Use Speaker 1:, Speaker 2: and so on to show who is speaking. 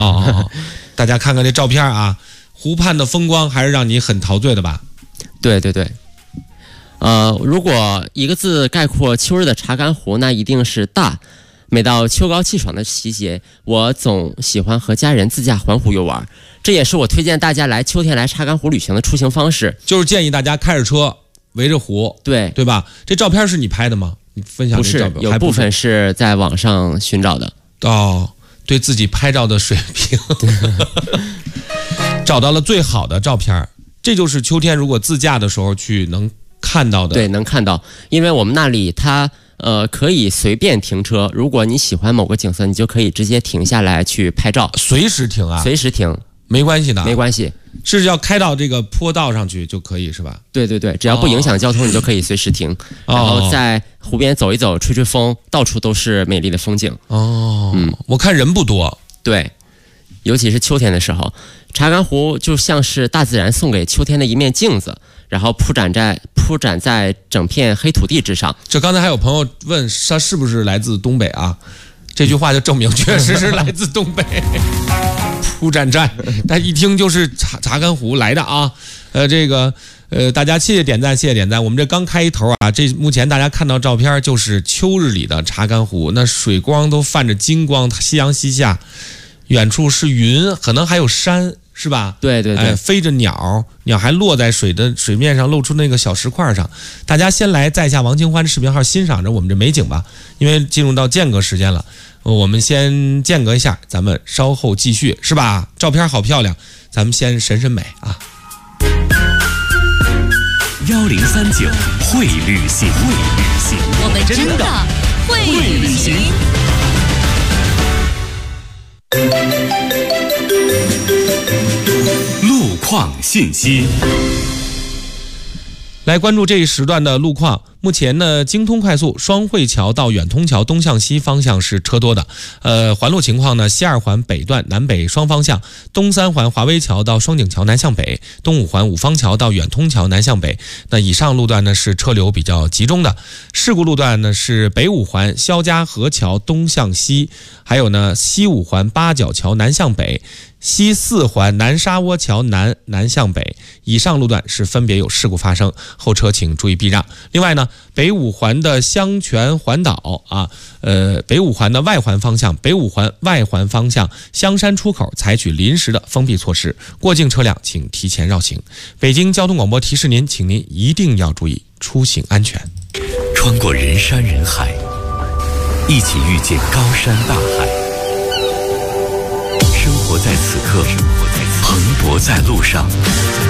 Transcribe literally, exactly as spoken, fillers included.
Speaker 1: 哦哦哦，大家看看这照片啊，湖畔的风光还是让你很陶醉的吧？
Speaker 2: 对对对。呃，如果一个字概括秋日的查干湖，那一定是大。每到秋高气爽的季节，我总喜欢和家人自驾环湖游玩，这也是我推荐大家来秋天来查干湖旅行的出行方式。
Speaker 1: 就是建议大家开着车围着湖，
Speaker 2: 对
Speaker 1: 对吧？这照片是你拍的吗？你分享这照片？
Speaker 2: 不是，有部分是在网上寻找的。
Speaker 1: 哦，对自己拍照的水平找到了最好的照片，这就是秋天如果自驾的时候去能看到的。
Speaker 2: 对，能看到，因为我们那里它呃可以随便停车，如果你喜欢某个景色，你就可以直接停下来去拍照。
Speaker 1: 随时停啊？
Speaker 2: 随时停，
Speaker 1: 没关系的。
Speaker 2: 没关系，
Speaker 1: 是要开到这个坡道上去就可以是吧？
Speaker 2: 对对对，只要不影响交通，哦、你就可以随时停，然后在湖边走一走，吹吹风，到处都是美丽的风景。
Speaker 1: 哦，嗯，我看人不多。
Speaker 2: 对，尤其是秋天的时候，查干湖就像是大自然送给秋天的一面镜子。然后铺展在铺展在整片黑土地之上。
Speaker 1: 这刚才还有朋友问他是不是来自东北啊？这句话就证明确实是来自东北。铺展站，但一听就是查查干湖来的啊。呃，这个呃，大家谢谢点赞，谢谢点赞。我们这刚开一头啊，这目前大家看到照片就是秋日里的查干湖，那水光都泛着金光，夕阳西下，远处是云，可能还有山。是吧？
Speaker 2: 对对对、
Speaker 1: 哎，飞着鸟，鸟还落在水的水面上，露出那个小石块上。大家先来在下王清欢视频号欣赏着我们这美景吧，因为进入到间隔时间了，我们先间隔一下，咱们稍后继续，是吧？照片好漂亮，咱们先审审美啊。
Speaker 3: 幺零三九会旅行，会旅行，
Speaker 4: 我们真的会旅行。
Speaker 3: 路况信息，
Speaker 1: 来关注这一时段的路况。目前呢，京通快速双汇桥到远通桥东向西方向是车多的。呃，环路情况呢，西二环北段南北双方向，东三环华威桥到双井桥南向北，东五环五方桥到远通桥南向北。那以上路段呢是车流比较集中的。事故路段呢是北五环肖家河桥东向西，还有呢西五环八角桥南向北。西四环南沙窝桥南南向北，以上路段是分别有事故发生，后车请注意避让。另外呢，北五环的香泉环岛啊，呃，北五环的外环方向，北五环外环方向香山出口采取临时的封闭措施，过境车辆请提前绕行。北京交通广播提示您，请您一定要注意出行安全。
Speaker 3: 穿过人山人海，一起遇见高山大海。生活在此刻，蓬勃在路上。